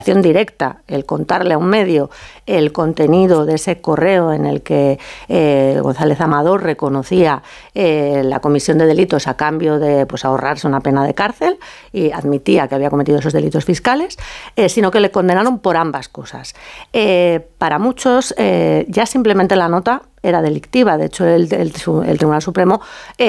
directa, el contarle a un medio el contenido de ese correo en el que González Amador reconocía la comisión de delitos a cambio de ahorrarse una pena de cárcel y admitía que había cometido esos delitos fiscales, sino que le condenaron por ambas cosas. Para muchos, ya simplemente la nota era delictiva, de hecho el Tribunal Supremo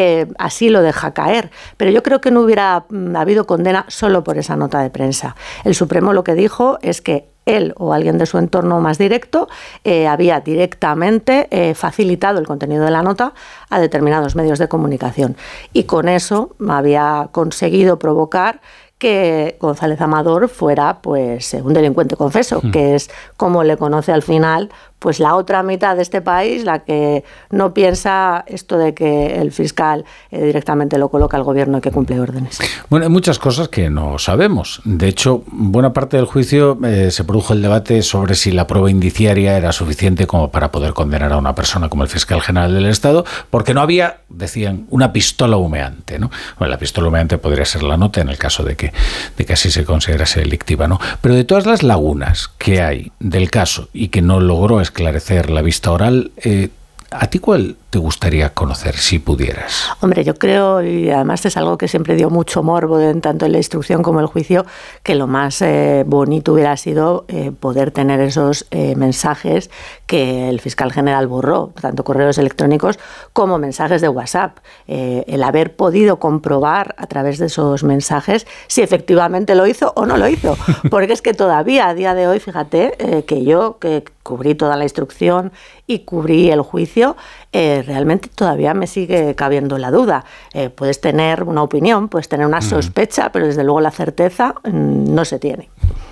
así lo deja caer, pero yo creo que no hubiera habido condena solo por esa nota de prensa. El Supremo lo que dijo es que él o alguien de su entorno más directo había directamente facilitado el contenido de la nota a determinados medios de comunicación y con eso había conseguido provocar que González Amador fuera un delincuente confeso, que es como le conoce al final la otra mitad de este país, la que no piensa esto de que el fiscal directamente lo coloca al gobierno y que cumple órdenes. Bueno, hay muchas cosas que no sabemos. De hecho, buena parte del juicio se produjo el debate sobre si la prueba indiciaria era suficiente como para poder condenar a una persona como el fiscal general del Estado, porque no había, decían, una pistola humeante, ¿no? Bueno, la pistola humeante podría ser la nota en el caso de que así se considerase delictiva, ¿no? Pero de todas las lagunas que hay del caso y que no logró esclarecer la vista oral, ¿a ti cuál te gustaría conocer si pudieras? Hombre, yo creo, y además es algo que siempre dio mucho morbo tanto en la instrucción como en el juicio, que lo más bonito hubiera sido poder tener esos mensajes que el fiscal general borró, tanto correos electrónicos como mensajes de WhatsApp. El haber podido comprobar a través de esos mensajes si efectivamente lo hizo o no lo hizo. Porque es que todavía a día de hoy, fíjate, que yo que cubrí toda la instrucción y cubrí el juicio, realmente todavía me sigue cabiendo la duda. Puedes tener una opinión, puedes tener una sospecha, pero desde luego la certeza no se tiene.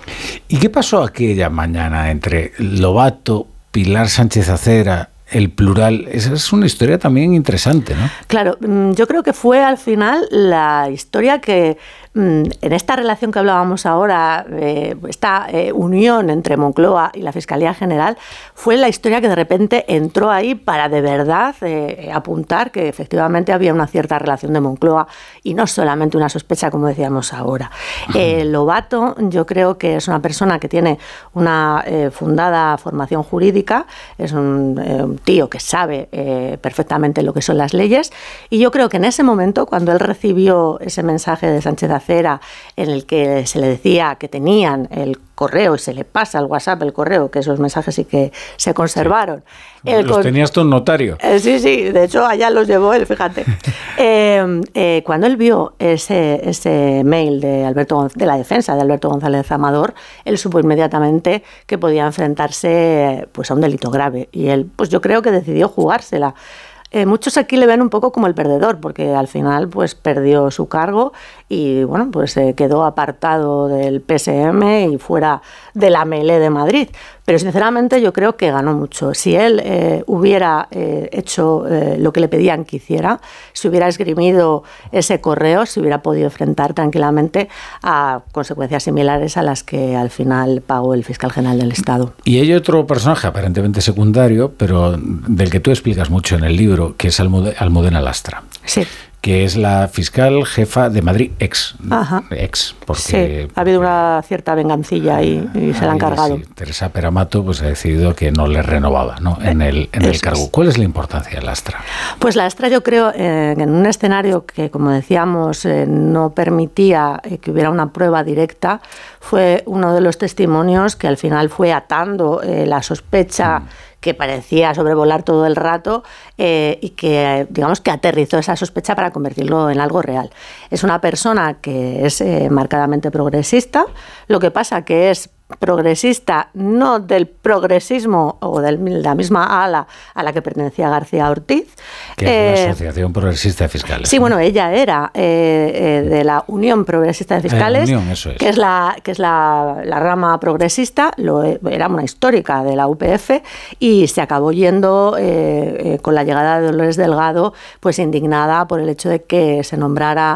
¿Y qué pasó aquella mañana entre Lobato, Pilar Sánchez Acera, el plural? Esa es una historia también interesante, ¿no? Claro, yo creo que fue al final la historia que en esta relación que hablábamos ahora, esta unión entre Moncloa y la Fiscalía General, fue la historia que de repente entró ahí para de verdad apuntar que efectivamente había una cierta relación de Moncloa y no solamente una sospecha, como decíamos ahora. Lobato, yo creo que es una persona que tiene una fundada formación jurídica, es un tío que sabe perfectamente lo que son las leyes, y yo creo que en ese momento, cuando él recibió ese mensaje de Sánchez Acera en el que se le decía que tenían el correo y se le pasa al WhatsApp el correo, que esos mensajes sí que se conservaron. Sí. Los tenías tú un notario. Sí, de hecho allá los llevó él, fíjate. Cuando él vio ese mail de la defensa de Alberto González Amador, él supo inmediatamente que podía enfrentarse a un delito grave y él, yo creo que decidió jugársela. Muchos aquí le ven un poco como el perdedor, porque al final perdió su cargo y quedó apartado del PSM y fuera de la Melé de Madrid. Pero sinceramente yo creo que ganó mucho. Si él hubiera hecho lo que le pedían que hiciera, si hubiera esgrimido ese correo, se hubiera podido enfrentar tranquilamente a consecuencias similares a las que al final pagó el fiscal general del Estado. Y hay otro personaje aparentemente secundario, pero del que tú explicas mucho en el libro, que es Almudena Lastra. Sí. Que es la fiscal jefa de Madrid, ex, porque sí, ha habido una cierta vengancilla y se la han cargado. Sí, Teresa Peramato ha decidido que no le renovaba, ¿no? en el cargo. ¿Cuál es la importancia de Lastra? Pues Lastra, yo creo, en un escenario que, como decíamos, no permitía que hubiera una prueba directa, fue uno de los testimonios que al final fue atando la sospecha que parecía sobrevolar todo el rato y que, digamos, que aterrizó esa sospecha para convertirlo en algo real. Es una persona que es marcadamente progresista, lo que pasa que es progresista no del progresismo o de la misma ala a la que pertenecía García Ortiz. Que es la Asociación Progresista de Fiscales. Sí, bueno, ella era de la Unión Progresista de Fiscales, que es la rama progresista, era una histórica de la UPF y se acabó yendo con la llegada de Dolores Delgado, indignada por el hecho de que se nombrara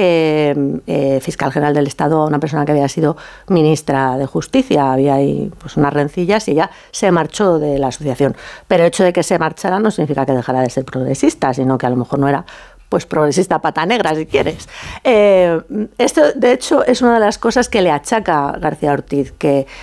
fiscal general del Estado a una persona que había sido ministra de Justicia. Había ahí unas rencillas y ella se marchó de la asociación. Pero el hecho de que se marchara no significa que dejara de ser progresista, sino que a lo mejor no era progresista pata negra, si quieres. Esto, de hecho, es una de las cosas que le achaca García Ortiz, que